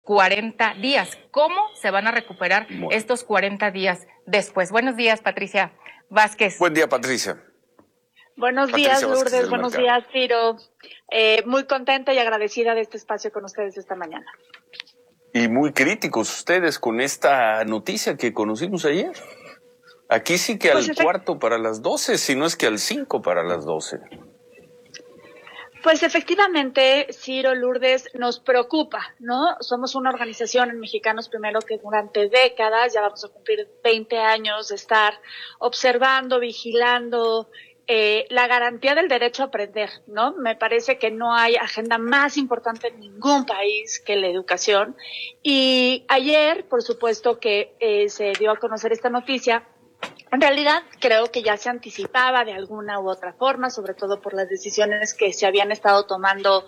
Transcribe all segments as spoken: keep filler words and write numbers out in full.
cuarenta días. ¿Cómo se van a recuperar bueno. estos cuarenta días después? Buenos días, Patricia Vázquez. Buen día, Patricia. Buenos Patricia días, Vázquez Lourdes. Buenos mercado. días, Ciro. Eh, muy contenta y agradecida de este espacio con ustedes esta mañana. Y muy críticos ustedes con esta noticia que conocimos ayer. Aquí sí que pues al efect- cuarto para las doce, si no es que al cinco para las doce. Pues efectivamente, Ciro, Lourdes, nos preocupa, ¿no? Somos una organización en Mexicanos Primero que durante décadas, ya vamos a cumplir veinte años de estar observando, vigilando eh, la garantía del derecho a aprender, ¿no? Me parece que no hay agenda más importante en ningún país que la educación. Y ayer, por supuesto, que eh, se dio a conocer esta noticia. En realidad, creo que ya se anticipaba de alguna u otra forma, sobre todo por las decisiones que se habían estado tomando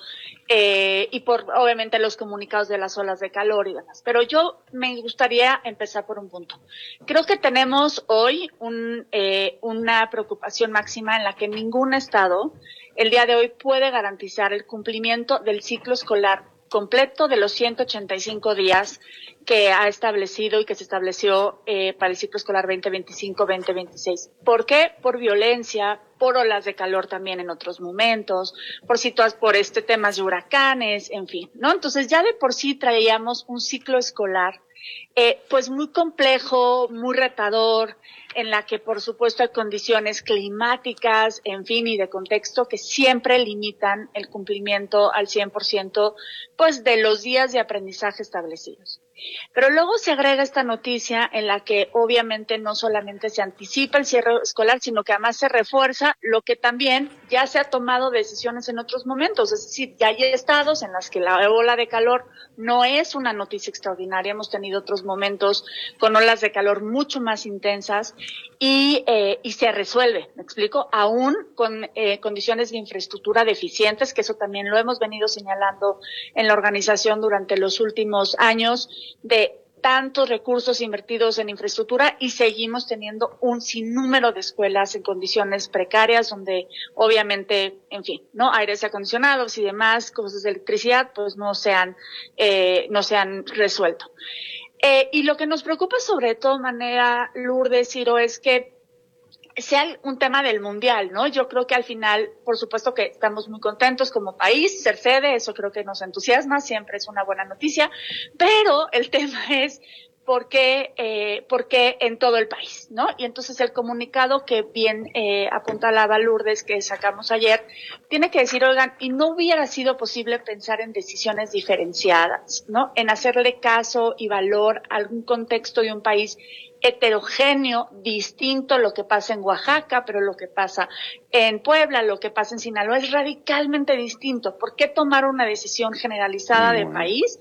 eh, y por, obviamente, los comunicados de las olas de calor y demás. Pero yo me gustaría empezar por un punto. Creo que tenemos hoy un, eh, una preocupación máxima en la que ningún estado el día de hoy puede garantizar el cumplimiento del ciclo escolar completo de los ciento ochenta y cinco días que ha establecido y que se estableció eh, para el ciclo escolar veinte veinticinco veinte veintiséis. ¿Por qué? Por violencia, por olas de calor también en otros momentos, por situaciones, por este temas de huracanes, en fin, ¿no? Entonces ya de por sí traíamos un ciclo escolar eh, pues muy complejo, muy retador, en la que por supuesto hay condiciones climáticas, en fin, y de contexto que siempre limitan el cumplimiento al cien por ciento pues de los días de aprendizaje establecidos. Pero luego se agrega esta noticia en la que obviamente no solamente se anticipa el cierre escolar, sino que además se refuerza lo que también ya se ha tomado decisiones en otros momentos. Es decir, ya hay estados en los que la ola de calor no es una noticia extraordinaria. Hemos tenido otros momentos con olas de calor mucho más intensas y, eh, y se resuelve, ¿me explico? Aún con eh, condiciones de infraestructura deficientes, que eso también lo hemos venido señalando en la organización durante los últimos años, de tantos recursos invertidos en infraestructura y seguimos teniendo un sinnúmero de escuelas en condiciones precarias donde obviamente, en fin, no aires acondicionados y demás cosas de electricidad pues no se han, eh, no se han resuelto. Eh, y lo que nos preocupa sobre todo manera, Lourdes, Ciro, es que sea un tema del mundial, ¿no? Yo creo que al final, por supuesto que estamos muy contentos como país, ser sede, eso creo que nos entusiasma, siempre es una buena noticia, pero el tema es por qué, eh, por qué en todo el país, ¿no? Y entonces el comunicado que bien eh, apuntalaba Lourdes que sacamos ayer, tiene que decir, oigan, y no hubiera sido posible pensar en decisiones diferenciadas, ¿no? En hacerle caso y valor a algún contexto de un país heterogéneo, distinto, lo que pasa en Oaxaca, pero lo que pasa en Puebla, lo que pasa en Sinaloa es radicalmente distinto. ¿Por qué tomar una decisión generalizada de país?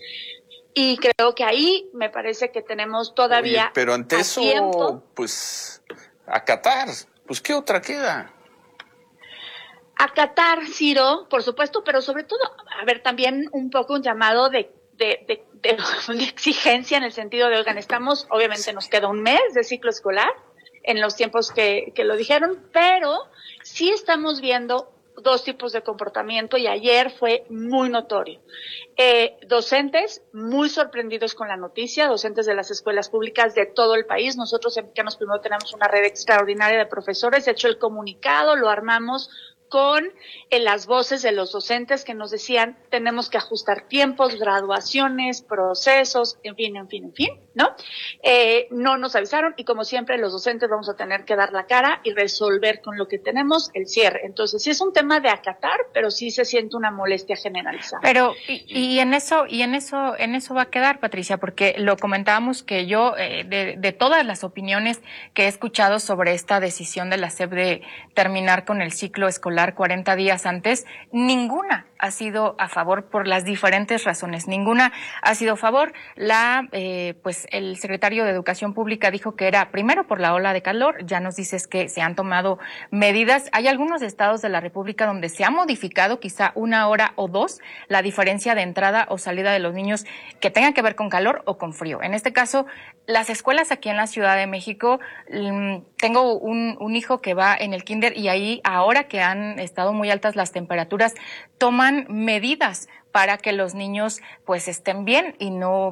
Y creo que ahí me parece que tenemos todavía. Oye, pero ante eso, tiempo, pues, acatar, pues, ¿qué otra queda? Acatar, Ciro, por supuesto, pero sobre todo, a ver, también un poco un llamado de De, de, de, de exigencia en el sentido de, oigan, estamos, obviamente nos queda un mes de ciclo escolar en los tiempos que, que lo dijeron, pero sí estamos viendo dos tipos de comportamiento y ayer fue muy notorio. Eh, docentes muy sorprendidos con la noticia, docentes de las escuelas públicas de todo el país. Nosotros en Mexicanos Primero tenemos una red extraordinaria de profesores, de hecho el comunicado lo armamos con en las voces de los docentes que nos decían tenemos que ajustar tiempos, graduaciones, procesos, en fin, en fin, en fin, ¿no? Eh, no nos avisaron y como siempre los docentes vamos a tener que dar la cara y resolver con lo que tenemos el cierre. Entonces sí es un tema de acatar, pero sí se siente una molestia generalizada. Pero y, y en eso y en eso en eso va a quedar, Patricia, porque lo comentábamos que yo eh, de, de todas las opiniones que he escuchado sobre esta decisión de la S E P de terminar con el ciclo escolar cuarenta días antes, ninguna ha sido a favor por las diferentes razones. Ninguna ha sido a favor. La, eh, pues el secretario de Educación Pública dijo que era primero por la ola de calor. Ya nos dices que se han tomado medidas. Hay algunos estados de la República donde se ha modificado quizá una hora o dos la diferencia de entrada o salida de los niños que tenga que ver con calor o con frío. En este caso, las escuelas aquí en la Ciudad de México, mmm, tengo un, un hijo que va en el kinder y ahí ahora que han estado muy altas las temperaturas, toman toman medidas para que los niños pues estén bien y no